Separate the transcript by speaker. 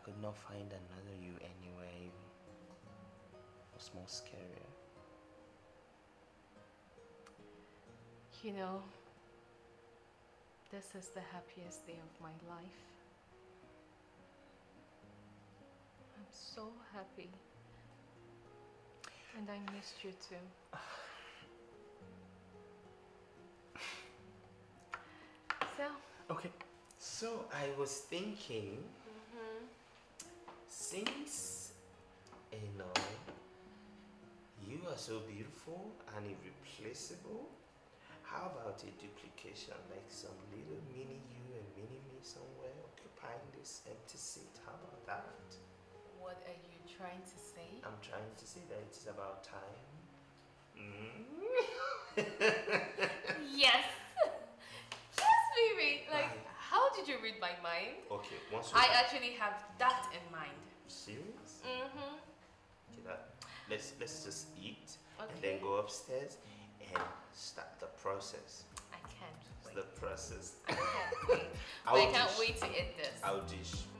Speaker 1: could not find another you anywhere it was more scarier.
Speaker 2: You know, this is the happiest day of my life. I'm so happy. And I missed you too. So?
Speaker 1: Okay, so I was thinking, since, you know, you are so beautiful and irreplaceable, how about a duplication, like some little mini you and mini me somewhere occupying this empty seat? How about that?
Speaker 2: What are you trying to say?
Speaker 1: I'm trying to say that it is about time.
Speaker 2: Yes! Yes, baby! Like, how did you read my mind?
Speaker 1: Okay, once
Speaker 2: I actually have that in mind.
Speaker 1: Serious?
Speaker 2: Mm-hmm.
Speaker 1: Okay, let's just eat
Speaker 2: Okay.
Speaker 1: and then go upstairs and start the process.
Speaker 2: I can't wait.
Speaker 1: The process.
Speaker 2: I can't wait. I can't wait to eat this.
Speaker 1: I'll dish.